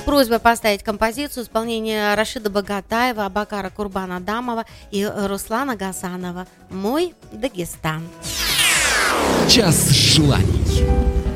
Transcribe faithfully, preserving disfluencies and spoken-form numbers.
Просьба поставить композицию исполнения Рашида Багатаева, Абакара Курбан-Адамова и Руслана Гасанова «Мой Дагестан». Час желаний.